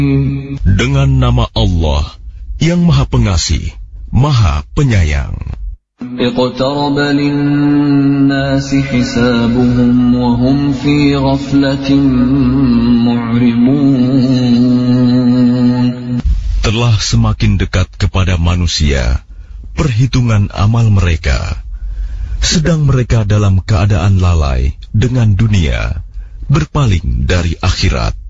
Dengan nama Allah yang Maha Pengasih, Maha Penyayang. اقترب للناس حسابهم وهم في غفلة معرضون. Telah semakin dekat kepada manusia perhitungan amal mereka, sedang mereka dalam keadaan lalai dengan dunia, berpaling dari akhirat.